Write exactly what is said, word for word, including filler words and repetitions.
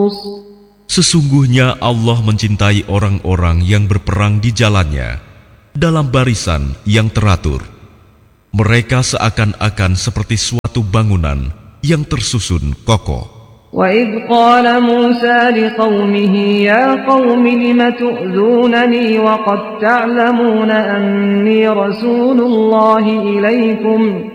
Sesungguhnya Allah mencintai orang-orang yang berperang di jalannya dalam barisan yang teratur. Mereka seakan-akan seperti suatu bangunan yang tersusun kokoh. وَإِذْ قَالَ مُوسَى لِقَوْمِهِ يَا قَوْمِ لِمَ تُؤْذُونَنِي وَقَدْ تَعْلَمُونَ أَنِّي رَسُولُ اللَّهِ إِلَيْكُمْ